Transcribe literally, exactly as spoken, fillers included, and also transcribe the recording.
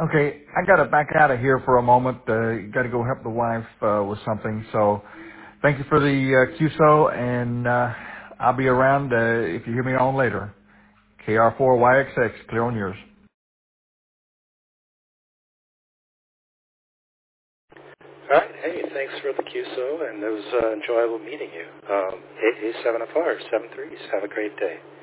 Okay, I got to back out of here for a moment. Uh, got to go help the wife uh, with something. So thank you for the uh, Q S O, and uh, I'll be around uh, if you hear me on later. K R four Y X X, clear on yours. All right. Hey, thanks for the Q S O, and it was uh, enjoyable meeting you. Um, eight eight seven F R, seven threes. Have a great day.